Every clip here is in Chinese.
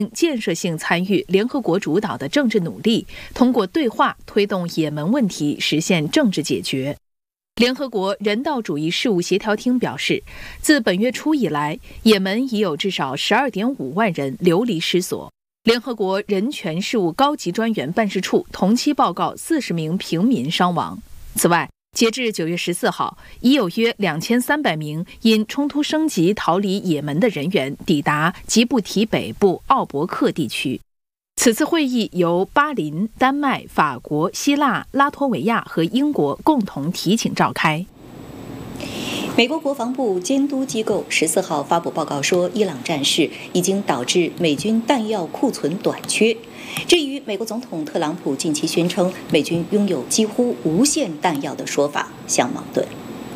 建设性参与联合国主导的政治努力，通过对话推动也门问题实现政治解决。联合国人道主义事务协调厅表示，自本月初以来，也门已有至少12.5万人流离失所。联合国人权事务高级专员办事处同期报告40名平民伤亡。此外，截至9月14号，已有约2300名因冲突升级逃离也门的人员抵达吉布提北部奥伯克地区。此次会议由巴林、丹麦、法国、希腊、拉脱维亚和英国共同提请召开。 美国国防部监督机构14号发布报告说，伊朗战事已经导致美军弹药库存短缺。这与美国总统特朗普近期宣称美军拥有几乎无限弹药的说法相矛盾。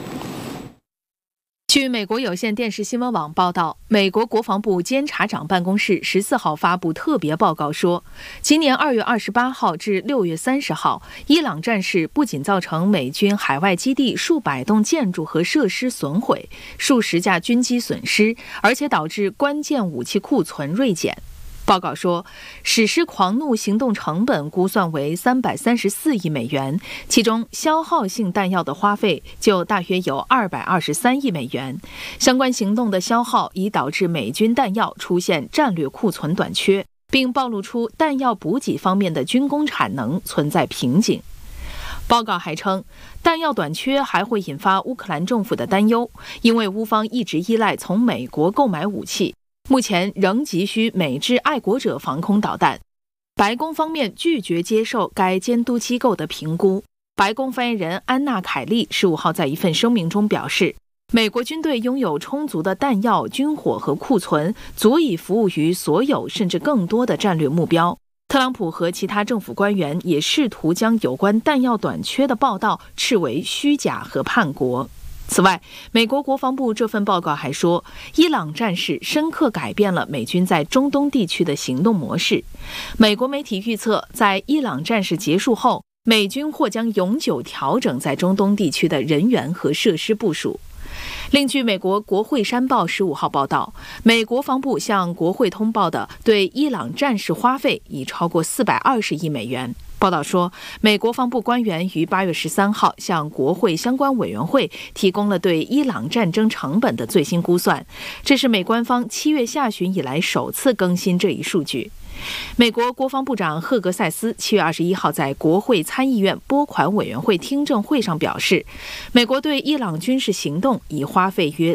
据美国有线电视新闻网报道，美国国防部监察长办公室14号发布特别报告说，今年2月28号至6月30号，伊朗战事不仅造成美军海外基地数百栋建筑和设施损毁，数十架军机损失，而且导致关键武器库存锐减。报告说，史诗狂怒行动成本估算为334亿美元，其中消耗性弹药的花费就大约有223亿美元。相关行动的消耗已导致美军弹药出现战略库存短缺，并暴露出弹药补给方面的军工产能存在瓶颈。报告还称，弹药短缺还会引发乌克兰政府的担忧，因为乌方一直依赖从美国购买武器，目前仍急需美制爱国者防空导弹。白宫方面拒绝接受该监督机构的评估。白宫发言人安娜·凯利15号在一份声明中表示，美国军队拥有充足的弹药、军火和库存，足以服务于所有甚至更多的战略目标。特朗普和其他政府官员也试图将有关弹药短缺的报道斥为虚假和叛国。此外，美国国防部这份报告还说，伊朗战事深刻改变了美军在中东地区的行动模式。美国媒体预测，在伊朗战事结束后，美军或将永久调整在中东地区的人员和设施部署。另据美国国会山报15号报道，美国防部向国会通报的对伊朗战事花费已超过420亿美元。报道说，美国防部官员于8月13号向国会相关委员会提供了对伊朗战争成本的最新估算，这是美官方7月下旬以来首次更新这一数据。美国国防部长赫格塞斯7月21号在国会参议院拨款委员会听证会上表示，美国对伊朗军事行动已花费约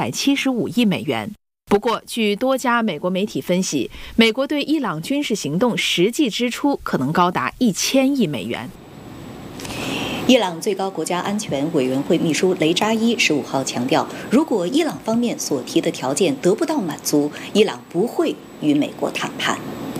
375亿美元。不过，据多家美国媒体分析，美国对伊朗军事行动实际支出可能高达1000亿美元。 伊朗最高国家安全委员会秘书雷扎伊15号强调，如果伊朗方面所提的条件得不到满足，伊朗不会与美国谈判。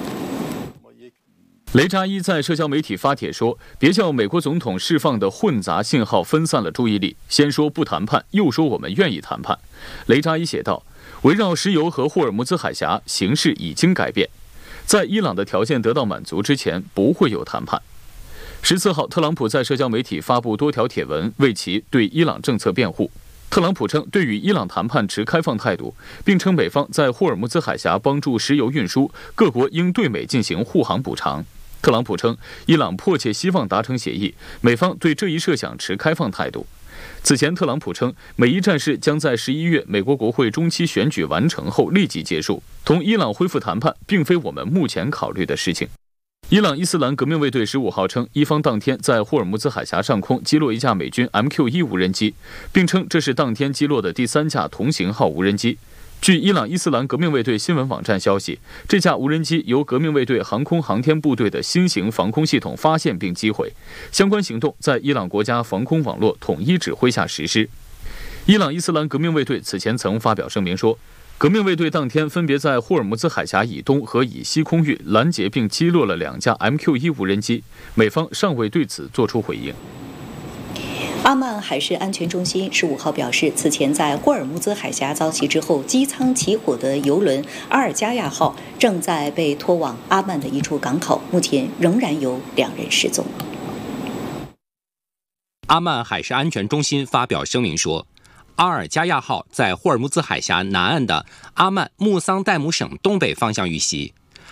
雷扎伊在社交媒体发帖说，别叫美国总统释放的混杂信号分散了注意力，先说不谈判，又说我们愿意谈判。雷扎伊写道，围绕石油和霍尔木兹海峡，形势已经改变，在伊朗的条件得到满足之前，不会有谈判。14号，特朗普在社交媒体发布多条帖文，为其对伊朗政策辩护。特朗普称，对与伊朗谈判持开放态度，并称美方在霍尔木兹海峡帮助石油运输，各国应对美进行护航补偿。特朗普称，伊朗迫切希望达成协议，美方对这一设想持开放态度。此前，特朗普称，美伊战事将在11月美国国会中期选举完成后立即结束，同伊朗恢复谈判并非我们目前考虑的事情。伊朗伊斯兰革命卫队15号称，伊方当天在霍尔木兹海峡上空击落一架美军 MQ-1 无人机，并称这是当天击落的第3架同型号无人机。据伊朗伊斯兰革命卫队新闻网站消息，这架无人机由革命卫队航空航天部队的新型防空系统发现并击毁，相关行动在伊朗国家防空网络统一指挥下实施。伊朗伊斯兰革命卫队此前曾发表声明说，革命卫队当天分别在霍尔木兹海峡以东和以西空域拦截并击落了2架 MQ-1 无人机，美方尚未对此作出回应。 阿曼海事安全中心15号表示，此前在霍尔木兹海峡遭袭之后机舱起火的油轮阿尔加亚号正在被拖往阿曼的一处港口，目前仍然有2人失踪。 阿曼海事安全中心发表声明说，阿尔加亚号在霍尔木兹海峡南岸的阿曼穆桑代姆省东北方向遇袭，